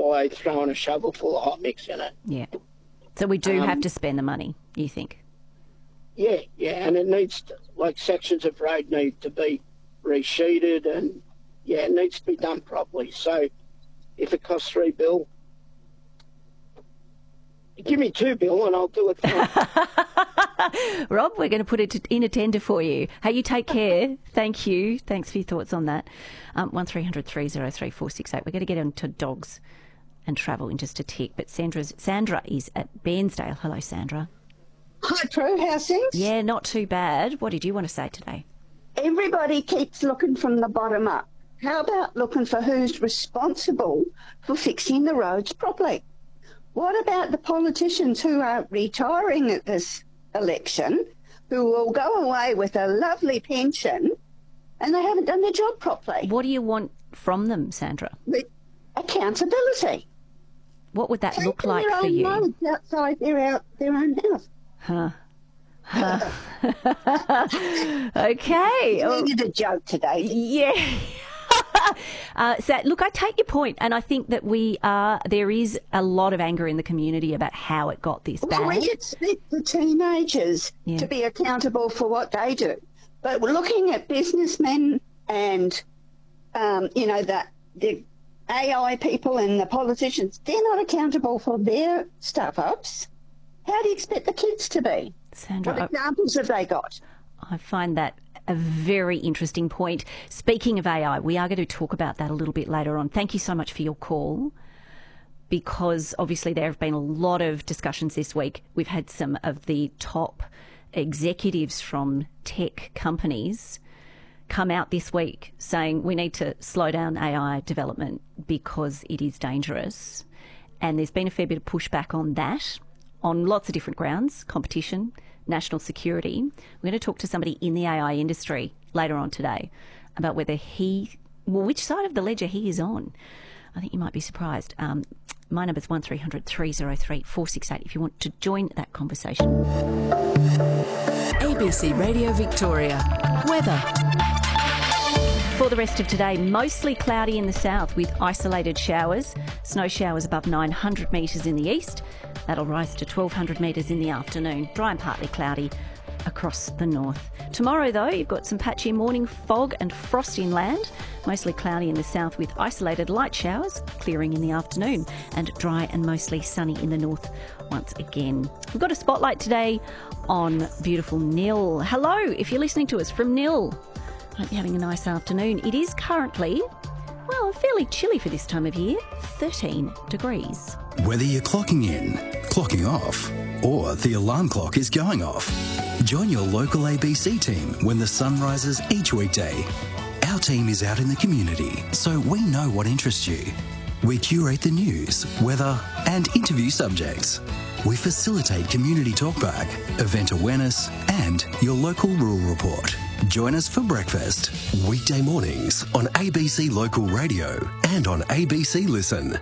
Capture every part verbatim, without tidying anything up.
by throwing a shovel full of hot mix in it. Yeah. So we do Um, have to spend the money, you think? Yeah, yeah, and it needs to, like sections of road need to be resheeted, and yeah, it needs to be done properly. So if it costs three bill, give me two bill and I'll do it fine. Rob, we're going to put it in a tender for you. Hey, you take care. Thank you. Thanks for your thoughts on that. Um, one three hundred three oh three four six eight. We're going to get into dogs and travel in just a tick. But Sandra's, Sandra is at Bairnsdale. Hello, Sandra. Hi, Prue. How's things? Yeah, not too bad. What did you want to say today? Everybody keeps looking from the bottom up. How about looking for who's responsible for fixing the roads properly? What about the politicians who are retiring at this election, who will go away with a lovely pension and they haven't done their job properly? What do you want from them, Sandra? The accountability. What would that look Taking like their for own you? roads outside their, out, their own house. Huh. Huh. Okay. I needed a joke today. Yeah. uh, so, look, I take your point, and I think that we are. There is a lot of anger in the community about how it got this bad. Well, we expect the teenagers Yeah. to be accountable for what they do, but we're looking at businessmen and, um, you know, the, the A I people and the politicians. They're not accountable for their stuff-ups. How do you expect the kids to be? Sandra, What examples have they got? I find that a very interesting point. Speaking of A I, we are going to talk about that a little bit later on. Thank you so much for your call, because obviously there have been a lot of discussions this week. We've had some of the top executives from tech companies come out this week saying we need to slow down A I development because it is dangerous. And there's been a fair bit of pushback on that, on lots of different grounds: competition, national security. We're going to talk to somebody in the A I industry later on today about whether he, well, which side of the ledger he is on. I think you might be surprised. Um, my number is one three hundred three oh three four six eight if you want to join that conversation. A B C Radio Victoria. Weather. For the rest of today, mostly cloudy in the south with isolated showers. Snow showers above nine hundred metres in the east. That'll rise to twelve hundred metres in the afternoon. Dry and partly cloudy across the north. Tomorrow, though, you've got some patchy morning fog and frost inland. Mostly cloudy in the south with isolated light showers, clearing in the afternoon, and dry and mostly sunny in the north once again. We've got a spotlight today on beautiful Nil. Hello, if you're listening to us from Nil. Hope you're having a nice afternoon. It is currently, well, fairly chilly for this time of year, thirteen degrees. Whether you're clocking in, clocking off, or the alarm clock is going off, join your local A B C team when the sun rises each weekday. Our team is out in the community, so we know what interests you. We curate the news, weather, and interview subjects. We facilitate community talkback, event awareness, and your local rural report. Join us for breakfast. Weekday mornings on A B C Local Radio and on A B C Listen.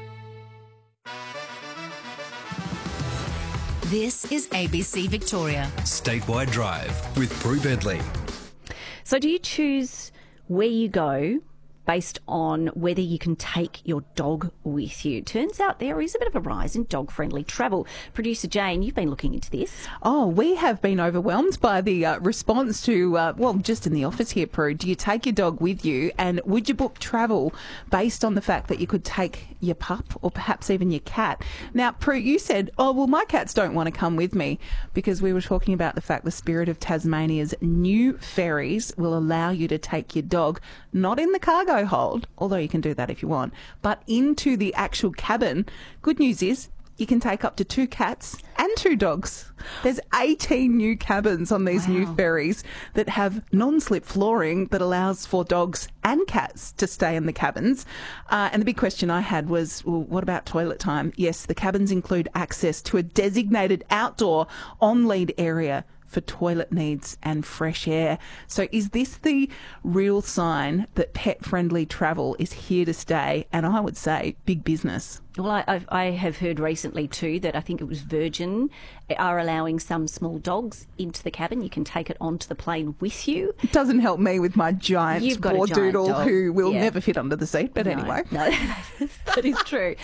This is A B C Victoria. Statewide Drive with Prue Bedley. So do you choose where you go based on whether you can take your dog with you? Turns out there is a bit of a rise in dog-friendly travel. Producer Jane, you've been looking into this. Oh, we have been overwhelmed by the uh, response to, uh, well, just in the office here, Prue. Do you take your dog with you, and would you book travel based on the fact that you could take your pup or perhaps even your cat? Now, Prue, you said, oh, well, my cats don't want to come with me, because we were talking about the fact the Spirit of Tasmania's new ferries will allow you to take your dog, not in the cargo hold, although you can do that if you want, but into the actual cabin. Good news is you can take up to two cats and two dogs. There's eighteen new cabins on these Wow. new ferries that have non-slip flooring that allows for dogs and cats to stay in the cabins. Uh, and the big question I had was, well, what about toilet time? Yes, the cabins include access to a designated outdoor on-lead area for toilet needs and fresh air. So is this the real sign that pet-friendly travel is here to stay? And I would say big business. Well, I, I've, I have heard recently too that I think it was Virgin are allowing some small dogs into the cabin. You can take it onto the plane with you. It doesn't help me with my giant You've got a giant doodle dog. who will Yeah. never fit under the seat, but No, anyway. no, that is true.